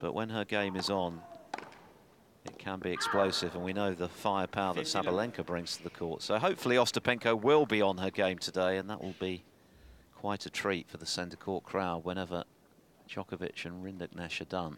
but when her game is on, it can be explosive, and we know the firepower that Sabalenka brings to the court. So hopefully Ostapenko will be on her game today, and that will be quite a treat for the centre court crowd whenever Djokovic and Rinderknecht are done.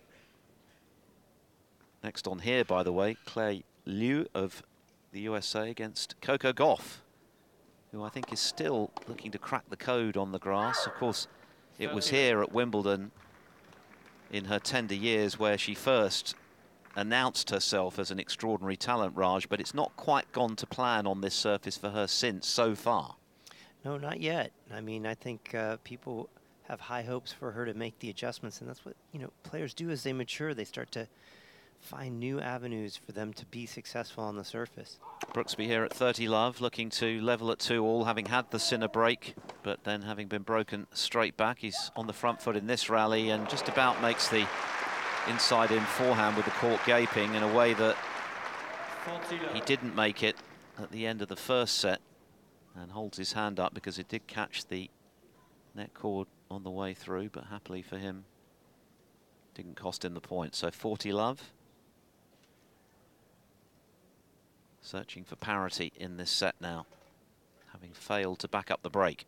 Next on here, by the way, Claire Liu of the USA against Coco Gauff, who I think is still looking to crack the code on the grass. Of course, it was here at Wimbledon in her tender years where she first announced herself as an extraordinary talent, Raj, but it's not quite gone to plan on this surface for her since so far. No, not yet. I mean, I think people have high hopes for her to make the adjustments, and that's what, you know, players do as they mature. They start to find new avenues for them to be successful on the surface. Brooksby here at 30 love, looking to level at 2-all, having had the Sinner break, but then having been broken straight back. He's on the front foot in this rally and just about makes the inside-in forehand with the court gaping in a way that he didn't make it at the end of the first set, and holds his hand up because it did catch the net cord on the way through, but happily for him, didn't cost him the point. So 40 love. Searching for parity in this set now, having failed to back up the break.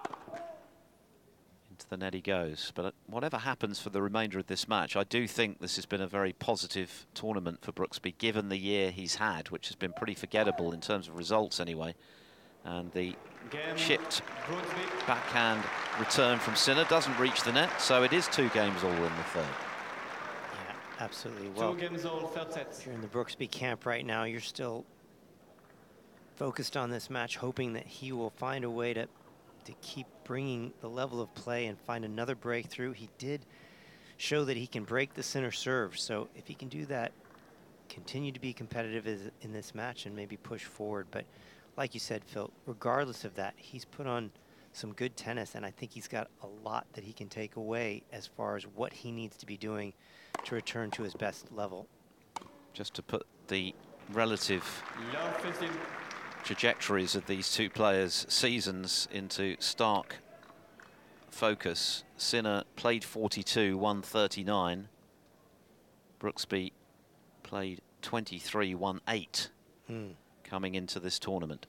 Into the net he goes. But whatever happens for the remainder of this match, I do think this has been a very positive tournament for Brooksby, given the year he's had, which has been pretty forgettable in terms of results anyway. And the chipped backhand return from Sinner doesn't reach the net, so it is 2 games all in the third. Yeah, absolutely. Well, if you're in the Brooksby camp right now, you're still focused on this match, hoping that he will find a way to keep bringing the level of play and find another breakthrough. He did show that he can break the Sinner serve, so if he can do that, continue to be competitive in this match and maybe push forward. But like you said, Phil, regardless of that, he's put on some good tennis, and I think he's got a lot that he can take away as far as what he needs to be doing to return to his best level. Just to put the relative trajectories of these two players' seasons into stark focus. Sinner played 42, won 39. Brooksby played 23, won 8 coming into this tournament.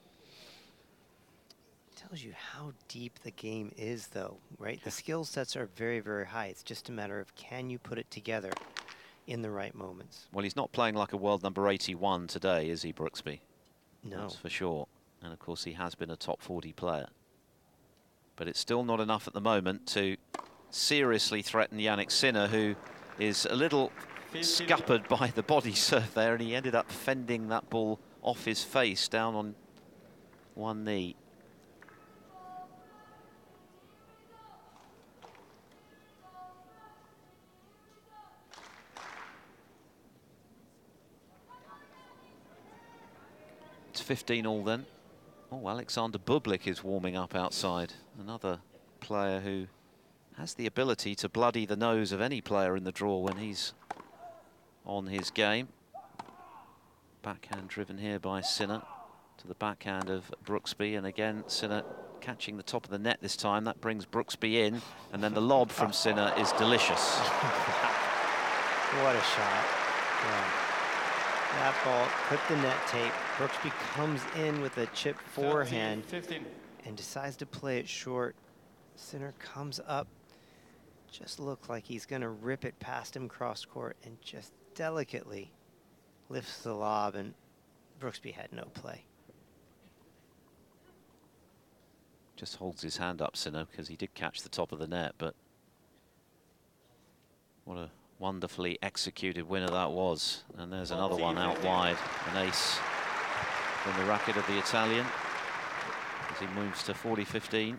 Tells you how deep the game is, though, right? The skill sets are very, very high. It's just a matter of, can you put it together in the right moments? Well, he's not playing like a world number 81 today, is he, Brooksby? No. That's for sure. And of course he has been a top 40 player. But it's still not enough at the moment to seriously threaten Jannik Sinner, who is a little scuppered by the body serve there, and he ended up fending that ball off his face down on one knee. It's 15-all then. Oh, Alexander Bublik is warming up outside. Another player who has the ability to bloody the nose of any player in the draw when he's on his game. Backhand driven here by Sinner to the backhand of Brooksby. And again, Sinner catching the top of the net this time. That brings Brooksby in. And then the lob from Sinner is delicious. What a shot. Yeah. That ball clipped the net tape. Brooksby comes in with a chip forehand 15. and decides to play it short. Sinner comes up, just looked like he's going to rip it past him cross court, and just delicately lifts the lob, and Brooksby had no play. Just holds his hand up, Sinner, because he did catch the top of the net, but what a wonderfully executed winner that was. And there's another one out wide, an ace from the racket of the Italian as he moves to 40-15.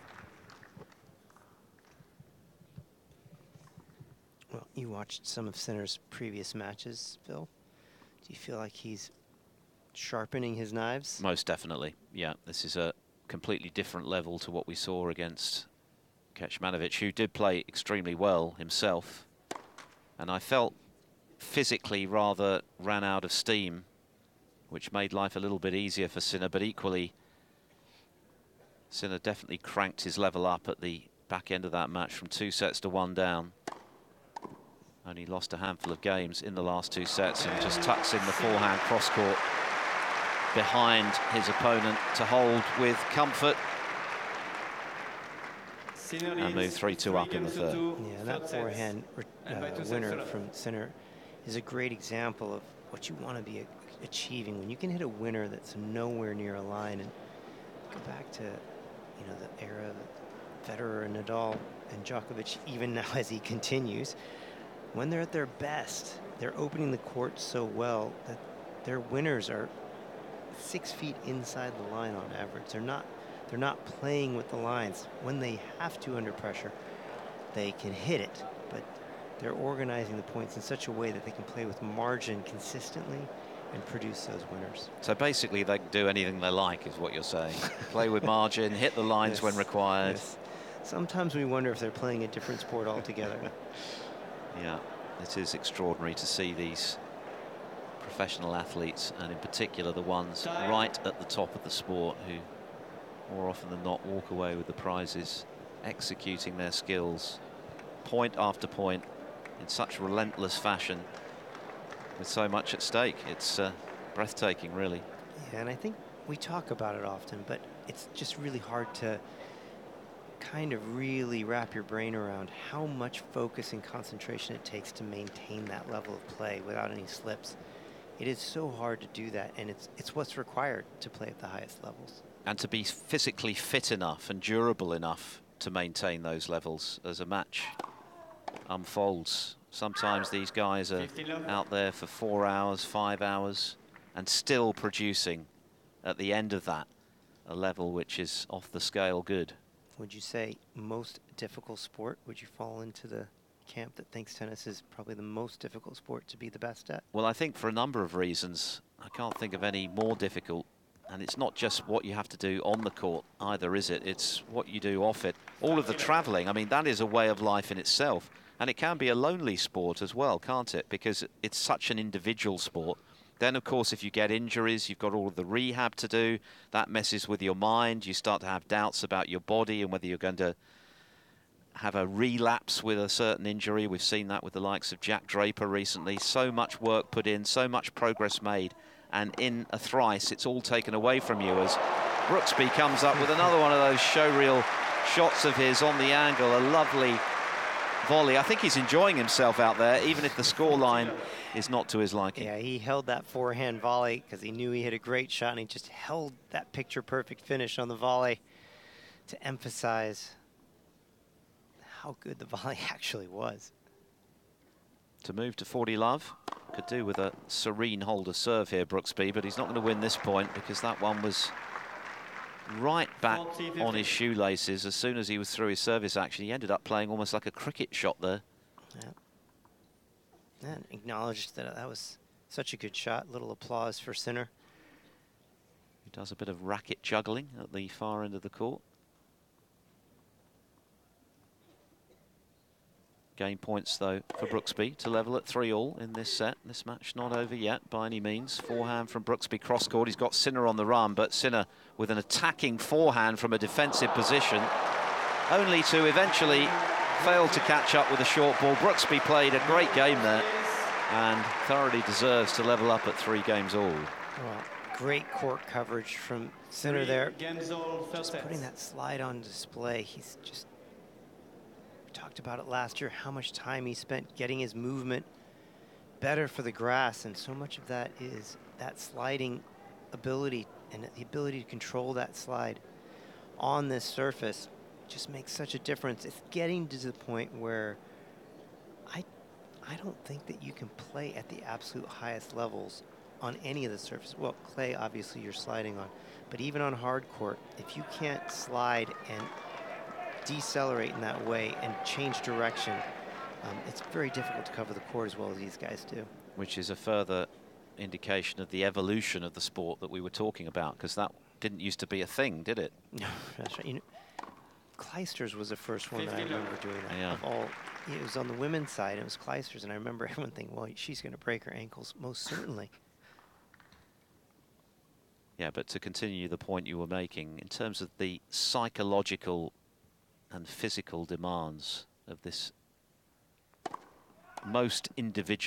Well, you watched some of Sinner's previous matches, Phil. Do you feel like he's sharpening his knives? Most definitely, yeah. This is a completely different level to what we saw against Kecmanovic, who did play extremely well himself. And I felt physically rather ran out of steam, which made life a little bit easier for Sinner, but equally, Sinner definitely cranked his level up at the back end of that match from 2 sets to 1 down. Only lost a handful of games in the last 2 sets, and just tucks in the forehand cross-court behind his opponent to hold with comfort. And move 3-2 up in the third. Yeah, that forehand winner from Sinner is a great example of what you want to be achieving when you can hit a winner that's nowhere near a line. And go back to, you know, the era of Federer and Nadal and Djokovic, even now as he continues, when they're at their best, they're opening the court so well that their winners are 6 feet inside the line on average. They're not playing with the lines. When they have to under pressure, they can hit it, but they're organizing the points in such a way that they can play with margin consistently and produce those winners. So basically they can do anything they like, is what you're saying. Play with margin, hit the lines yes, when required. Yes. Sometimes we wonder if they're playing a different sport altogether. Yeah, it is extraordinary to see these professional athletes, and in particular the ones right at the top of the sport, who more often than not walk away with the prizes, executing their skills point after point in such relentless fashion with so much at stake. It's breathtaking, really. Yeah, and I think we talk about it often, but it's just really hard to kind of really wrap your brain around how much focus and concentration it takes to maintain that level of play without any slips. It is so hard to do that, and it's what's required to play at the highest levels. And to be physically fit enough and durable enough to maintain those levels as a match unfolds. Sometimes these guys are out there for 4 hours, 5 hours, and still producing at the end of that a level which is off the scale good. Would you say most difficult sport? Would you fall into the camp that thinks tennis is probably the most difficult sport to be the best at? Well, I think for a number of reasons. I can't think of any more difficult. And it's not just what you have to do on the court either, is it? It's what you do off it. All of the traveling, I mean, that is a way of life in itself. And it can be a lonely sport as well, can't it? Because it's such an individual sport. Then, of course, if you get injuries, you've got all of the rehab to do. That messes with your mind. You start to have doubts about your body and whether you're going to have a relapse with a certain injury. We've seen that with the likes of Jack Draper recently. So much work put in, so much progress made. And in a thrice, it's all taken away from you as Brooksby comes up with another one of those showreel shots of his on the angle. A lovely volley. I think he's enjoying himself out there, even if the scoreline is not to his liking. Yeah, he held that forehand volley because he knew he hit a great shot, and he just held that picture-perfect finish on the volley to emphasize how good the volley actually was. To move to 40 love. Could do with a serene hold of serve here, Brooksby, but he's not going to win this point because that one was right back on his shoelaces as soon as he was through his service action. He ended up playing almost like a cricket shot there. Yeah. And acknowledged that that was such a good shot. Little applause for Sinner. He does a bit of racket juggling at the far end of the court. Game points, though, for Brooksby to level at 3-all in this set. This match not over yet by any means. Forehand from Brooksby cross-court. He's got Sinner on the run, but Sinner with an attacking forehand from a defensive position, only to eventually fail to catch up with a short ball. Brooksby played a great game there and thoroughly deserves to level up at 3 games all. Well, great court coverage from Sinner there. Just putting that slide on display. He's just... talked about it last year, how much time he spent getting his movement better for the grass, and so much of that is that sliding ability and the ability to control that slide on this surface just makes such a difference. It's getting to the point where I don't think that you can play at the absolute highest levels on any of the surfaces. Well, clay, obviously you're sliding on, but even on hard court, if you can't slide and decelerate in that way and change direction, it's very difficult to cover the court as well as these guys do. Which is a further indication of the evolution of the sport that we were talking about, because that didn't used to be a thing, did it? No, that's right. You know, Clijsters was the first one that I remember doing that. Yeah. Of all, it was on the women's side, it was Clijsters, and I remember everyone thinking, well, she's going to break her ankles, most certainly. Yeah, but to continue the point you were making, in terms of the psychological and physical demands of this most individual